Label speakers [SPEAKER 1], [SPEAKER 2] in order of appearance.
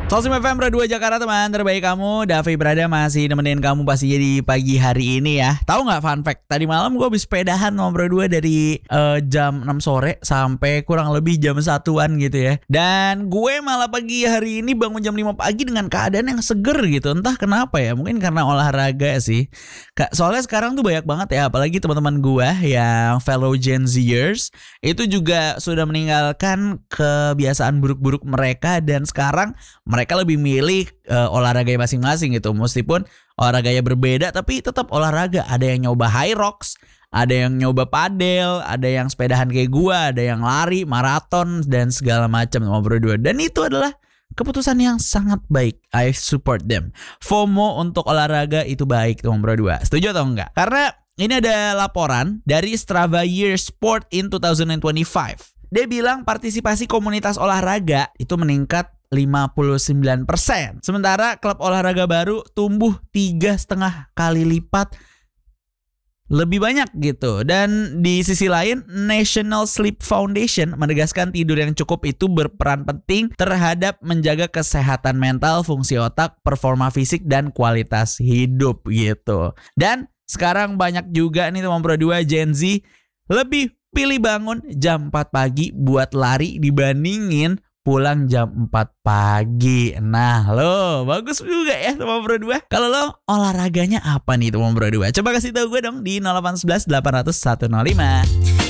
[SPEAKER 1] Solsim FM Pro 2 Jakarta, teman terbaik kamu. Davi Prada masih nemenin kamu pasti di pagi hari ini ya. Tahu nggak fun fact? Tadi malam gue habis sepedahan sama Pro 2 dari jam 6 sore sampai kurang lebih jam 1-an gitu ya. Dan gue malah pagi hari ini bangun jam 5 pagi dengan keadaan yang seger gitu. Entah kenapa ya, mungkin karena olahraga sih. Soalnya sekarang tuh banyak banget ya, apalagi teman-teman gue yang fellow Gen Zers itu juga sudah meninggalkan kebiasaan buruk-buruk mereka dan sekarang mereka lebih milih olahraga masing-masing gitu. Meskipun olahraganya berbeda tapi tetap olahraga. Ada yang nyoba high rocks, ada yang nyoba padel, ada yang sepedahan kayak gua, ada yang lari, maraton dan segala macam sama berdua. Dan itu adalah keputusan yang sangat baik. I support them. FOMO untuk olahraga itu baik teman berdua. Setuju atau enggak? Karena ini ada laporan dari Strava Year Sport in 2025. Dia bilang partisipasi komunitas olahraga itu meningkat 59%. Sementara klub olahraga baru tumbuh 3,5 kali lipat lebih banyak gitu. Dan di sisi lain, National Sleep Foundation menegaskan tidur yang cukup itu berperan penting terhadap menjaga kesehatan mental, fungsi otak, performa fisik, dan kualitas hidup gitu. Dan sekarang banyak juga nih teman Pro 2 Gen Z lebih pilih bangun jam 4 pagi buat lari dibandingin pulang jam 4 pagi. Nah lo bagus juga ya teman Pro 2. Kalau lo olahraganya apa nih teman Pro 2? Coba kasih tahu gue dong di 0811 800 105.